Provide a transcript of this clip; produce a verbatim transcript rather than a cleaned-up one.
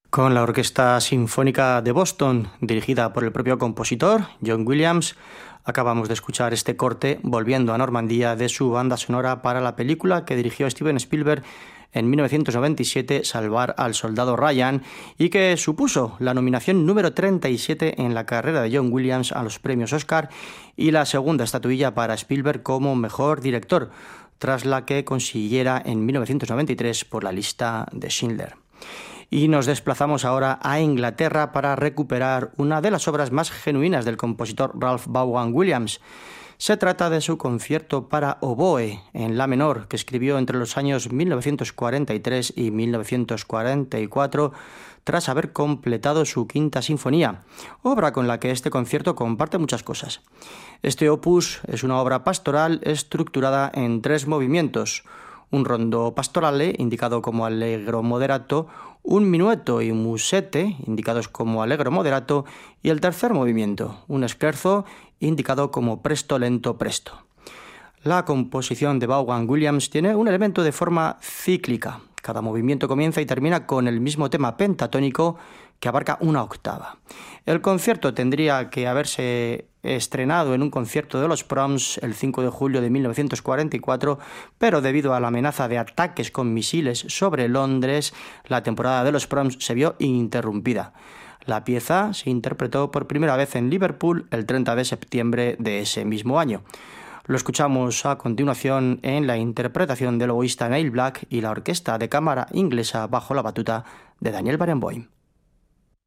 Con la Orquesta Sinfónica de Boston, dirigida por el propio compositor, John Williams, acabamos de escuchar este corte, Volviendo a Normandía, de su banda sonora para la película que dirigió Steven Spielberg en mil novecientos noventa y siete, Salvar al Soldado Ryan, y que supuso la nominación número treinta y siete en la carrera de John Williams a los premios Oscar y la segunda estatuilla para Spielberg como mejor director, tras la que consiguiera en mil novecientos noventa y tres por la lista de Schindler. Y nos desplazamos ahora a Inglaterra para recuperar una de las obras más genuinas del compositor Ralph Vaughan Williams. Se trata de su concierto para oboe en la menor, que escribió entre los años mil novecientos cuarenta y tres y mil novecientos cuarenta y cuatro, tras haber completado su quinta sinfonía, obra con la que este concierto comparte muchas cosas. Este opus es una obra pastoral estructurada en tres movimientos: un rondo pastorale, indicado como allegro moderato, un minueto y un musette, indicados como allegro moderato, y el tercer movimiento, un scherzo, indicado como presto lento presto. La composición de Vaughan Williams tiene un elemento de forma cíclica. Cada movimiento comienza y termina con el mismo tema pentatónico que abarca una octava. El concierto tendría que haberse estrenado en un concierto de los Proms el cinco de julio de mil novecientos cuarenta y cuatro, pero debido a la amenaza de ataques con misiles sobre Londres, la temporada de los Proms se vio interrumpida. La pieza se interpretó por primera vez en Liverpool el treinta de septiembre de ese mismo año. Lo escuchamos a continuación en la interpretación del oboísta Neil Black y la orquesta de cámara inglesa bajo la batuta de Daniel Barenboim.